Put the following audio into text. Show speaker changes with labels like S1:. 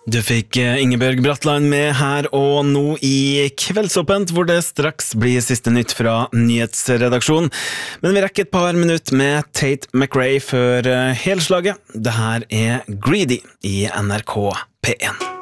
S1: Du fikk Ingebjørg Bratland med her og nå i Kveldsåpent, hvor det straks blir siste nytt fra nyhetsredaksjonen. Men vi rekker et par minutter med Tate McRae før helslaget. Det her er Greedy i NRK P1.